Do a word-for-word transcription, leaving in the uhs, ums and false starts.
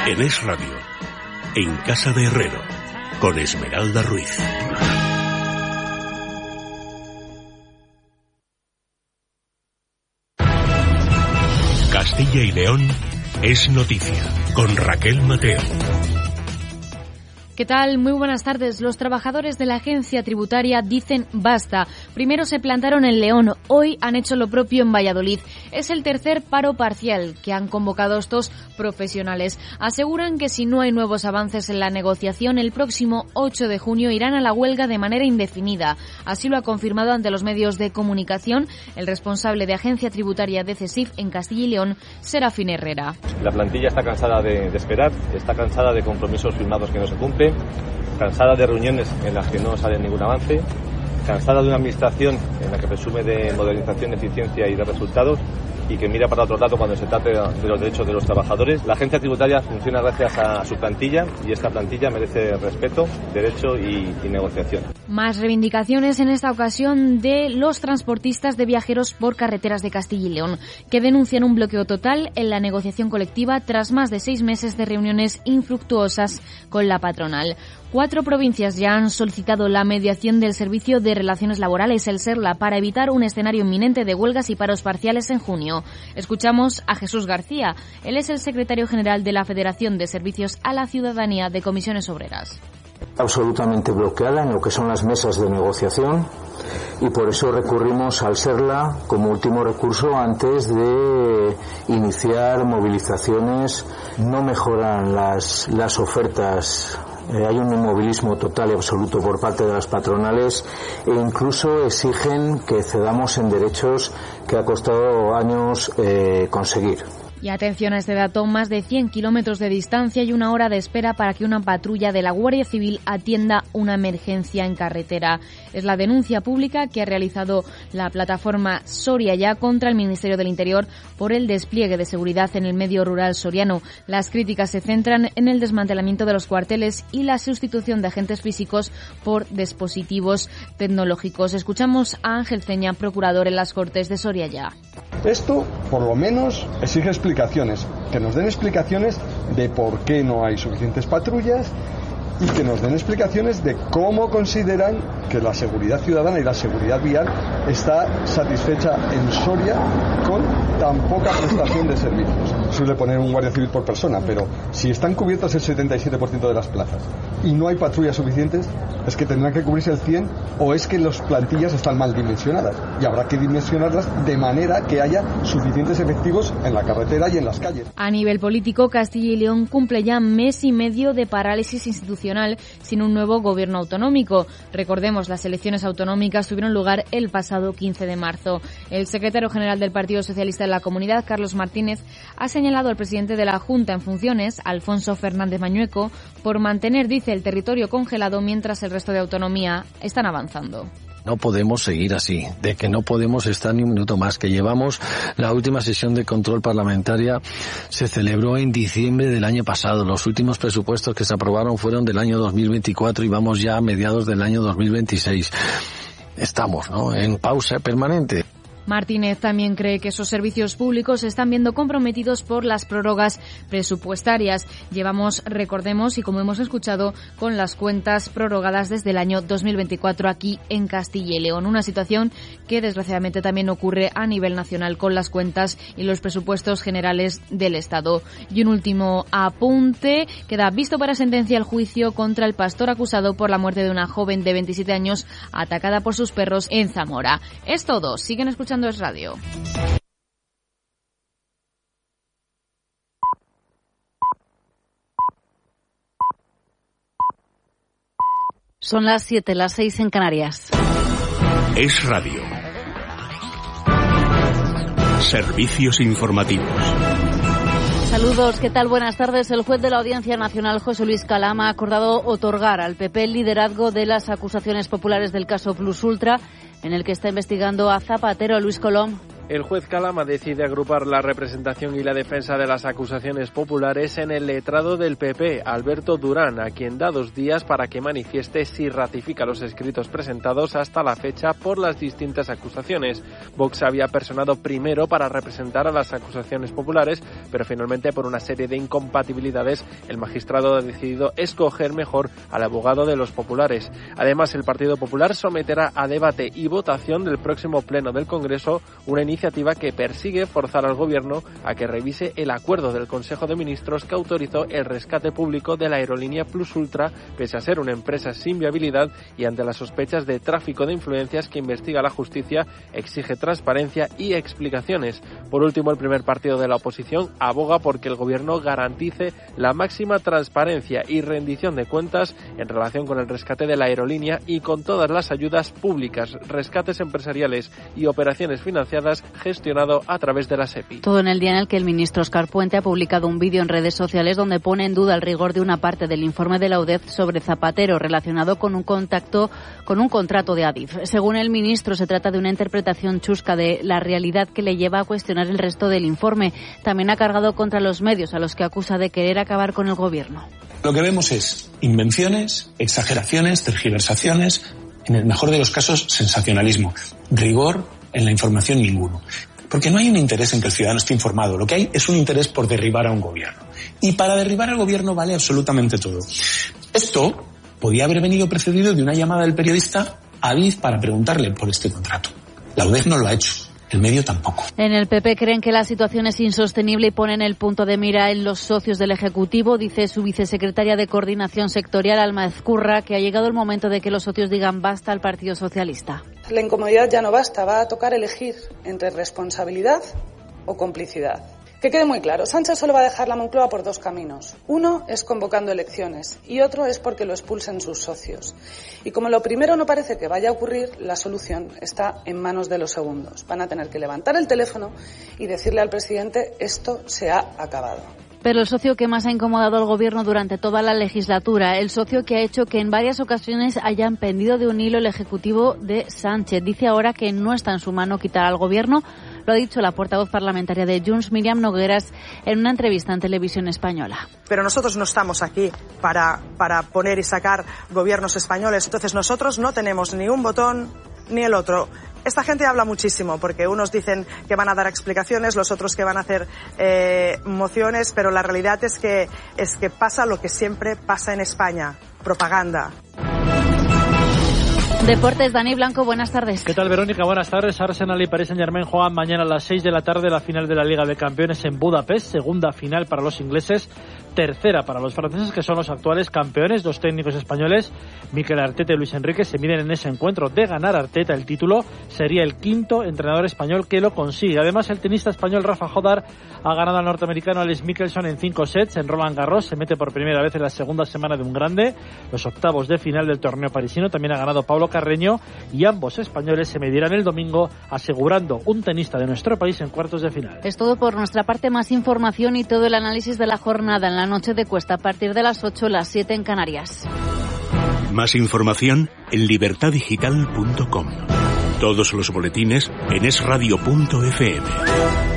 En Es Radio, en Casa de Herrero, con Esmeralda Ruiz. Castilla y León es noticia, con Raquel Mateo. ¿Qué tal? Muy buenas tardes. Los trabajadores de la agencia tributaria dicen basta. Primero se plantaron en León, hoy han hecho lo propio en Valladolid. Es el tercer paro parcial que han convocado estos profesionales. Aseguran que si no hay nuevos avances en la negociación, el próximo ocho de junio irán a la huelga de manera indefinida. Así lo ha confirmado ante los medios de comunicación el responsable de agencia tributaria de CESIF en Castilla y León, Serafín Herrera. La plantilla está cansada de, de esperar, está cansada de compromisos firmados que no se cumplen, cansada de reuniones en las que no sale ningún avance, cansada de una administración en la que presume de modernización, eficiencia y de resultados y que mira para otro lado cuando se trate de los derechos de los trabajadores. La agencia tributaria funciona gracias a su plantilla y esta plantilla merece respeto, derecho y, y negociación. Más reivindicaciones en esta ocasión de los transportistas de viajeros por carreteras de Castilla y León, que denuncian un bloqueo total en la negociación colectiva tras más de seis meses de reuniones infructuosas con la patronal. Cuatro provincias ya han solicitado la mediación del Servicio de Relaciones Laborales, el SERLA, para evitar un escenario inminente de huelgas y paros parciales en junio. Escuchamos a Jesús García. Él es el secretario general de la Federación de Servicios a la Ciudadanía de Comisiones Obreras. Absolutamente bloqueada en lo que son las mesas de negociación y por eso recurrimos al SERLA como último recurso antes de iniciar movilizaciones. No mejoran las, las ofertas. Eh, hay un inmovilismo total y absoluto por parte de las patronales e incluso exigen que cedamos en derechos que ha costado años eh, conseguir. Y atención a este dato, más de cien kilómetros de distancia y una hora de espera para que una patrulla de la Guardia Civil atienda una emergencia en carretera. Es la denuncia pública que ha realizado la plataforma Soria Ya contra el Ministerio del Interior por el despliegue de seguridad en el medio rural soriano. Las críticas se centran en el desmantelamiento de los cuarteles y la sustitución de agentes físicos por dispositivos tecnológicos. Escuchamos a Ángel Ceña, procurador en las Cortes de Soria Ya. Esto, por lo menos, exige explicaciones, que nos den explicaciones de por qué no hay suficientes patrullas y que nos den explicaciones de cómo consideran que la seguridad ciudadana y la seguridad vial está satisfecha en Soria con tan poca prestación de servicios. Suele poner un guardia civil por persona, pero si están cubiertas el setenta y siete por ciento de las plazas y no hay patrullas suficientes, es que tendrán que cubrirse el cien por ciento o es que las plantillas están mal dimensionadas y habrá que dimensionarlas de manera que haya suficientes efectivos en la carretera y en las calles. A nivel político, Castilla y León cumple ya mes y medio de parálisis institucional sin un nuevo gobierno autonómico. Recordemos, las elecciones autonómicas tuvieron lugar el pasado quince de marzo. El secretario general del Partido Socialista de la Comunidad, Carlos Martínez, ha señalado al presidente de la Junta en funciones, Alfonso Fernández Mañueco, por mantener, dice, el territorio congelado mientras el resto de autonomía están avanzando. No podemos seguir así, de que no podemos estar ni un minuto más, que llevamos la última sesión de control parlamentaria se celebró en diciembre del año pasado. Los últimos presupuestos que se aprobaron fueron del año dos mil veinticuatro y vamos ya a mediados del año dos mil veintiséis. Estamos, ¿no?, en pausa permanente. Martínez también cree que esos servicios públicos se están viendo comprometidos por las prórrogas presupuestarias. Llevamos, recordemos, y como hemos escuchado, con las cuentas prorrogadas desde el año dos mil veinticuatro aquí en Castilla y León. Una situación que desgraciadamente también ocurre a nivel nacional con las cuentas y los presupuestos generales del Estado. Y un último apunte: queda visto para sentencia el juicio contra el pastor acusado por la muerte de una joven de veintisiete años atacada por sus perros en Zamora. Es todo. Siguen escuchando Es Radio. Son las siete, las seis en Canarias. Es Radio. Servicios informativos. Saludos, ¿qué tal? Buenas tardes. El juez de la Audiencia Nacional, José Luis Calama, ha acordado otorgar al P P el liderazgo de las acusaciones populares del caso Plus Ultra, en el que está investigando a Zapatero, a Luis Colom. El juez Calama decide agrupar la representación y la defensa de las acusaciones populares en el letrado del P P, Alberto Durán, a quien da dos días para que manifieste si ratifica los escritos presentados hasta la fecha por las distintas acusaciones. Vox había personado primero para representar a las acusaciones populares, pero finalmente por una serie de incompatibilidades el magistrado ha decidido escoger mejor al abogado de los populares. Además, el Partido Popular someterá a debate y votación del próximo pleno del Congreso una iniciativa iniciativa que persigue forzar al Gobierno a que revise el acuerdo del Consejo de Ministros que autorizó el rescate público de la aerolínea Plus Ultra, pese a ser una empresa sin viabilidad y ante las sospechas de tráfico de influencias que investiga la justicia, exige transparencia y explicaciones. Por último, el primer partido de la oposición aboga porque el Gobierno garantice la máxima transparencia y rendición de cuentas en relación con el rescate de la aerolínea y con todas las ayudas públicas, rescates empresariales y operaciones financiadas gestionado a través de la SEPI. Todo en el día en el que el ministro Óscar Puente ha publicado un vídeo en redes sociales donde pone en duda el rigor de una parte del informe de la U D E F sobre Zapatero relacionado con un contacto con un contrato de Adif. Según el ministro, se trata de una interpretación chusca de la realidad que le lleva a cuestionar el resto del informe. También ha cargado contra los medios a los que acusa de querer acabar con el gobierno. Lo que vemos es invenciones, exageraciones, tergiversaciones, en el mejor de los casos sensacionalismo, rigor en la información ninguno. Porque no hay un interés en que el ciudadano esté informado, lo que hay es un interés por derribar a un gobierno. Y para derribar al gobierno vale absolutamente todo. Esto podía haber venido precedido de una llamada del periodista a Adif para preguntarle por este contrato. La U D E F no lo ha hecho. El medio tampoco. En el P P creen que la situación es insostenible y ponen el punto de mira en los socios del Ejecutivo, dice su vicesecretaria de Coordinación Sectorial, Alma Ezcurra, que ha llegado el momento de que los socios digan basta al Partido Socialista. La incomodidad ya no basta, va a tocar elegir entre responsabilidad o complicidad. Que quede muy claro, Sánchez solo va a dejar la Moncloa por dos caminos. Uno es convocando elecciones y otro es porque lo expulsen sus socios. Y como lo primero no parece que vaya a ocurrir, la solución está en manos de los segundos. Van a tener que levantar el teléfono y decirle al presidente esto se ha acabado. Pero el socio que más ha incomodado al gobierno durante toda la legislatura, el socio que ha hecho que en varias ocasiones hayan pendido de un hilo el Ejecutivo de Sánchez, dice ahora que no está en su mano quitar al gobierno. Lo ha dicho la portavoz parlamentaria de Junts, Míriam Nogueras, en una entrevista en Televisión Española. Pero nosotros no estamos aquí para, para poner y sacar gobiernos españoles. Entonces nosotros no tenemos ni un botón ni el otro. Esta gente habla muchísimo porque unos dicen que van a dar explicaciones, los otros que van a hacer eh, mociones, pero la realidad es que, es que pasa lo que siempre pasa en España, propaganda. Deportes, Dani Blanco, buenas tardes. ¿Qué tal, Verónica? Buenas tardes. Arsenal y Paris Saint-Germain juegan mañana a las seis de la tarde la final de la Liga de Campeones en Budapest, segunda final para los ingleses, tercera para los franceses, que son los actuales campeones. Dos técnicos españoles, Mikel Arteta y Luis Enrique, se miden en ese encuentro. De ganar Arteta el título, sería el quinto entrenador español que lo consigue. Además, el tenista español Rafa Jodar ha ganado al norteamericano Alex Michelson en cinco sets en Roland Garros. Se mete por primera vez en la segunda semana de un grande, los octavos de final del torneo parisino. También ha ganado Pablo Carreño, y ambos españoles se medirán el domingo, asegurando un tenista de nuestro país en cuartos de final. Es todo por nuestra parte. Más información y todo el análisis de la jornada en la noche de Cuesta a partir de las ocho, las siete en Canarias. Más información en libertad digital punto com. Todos los boletines en es radio punto efe eme.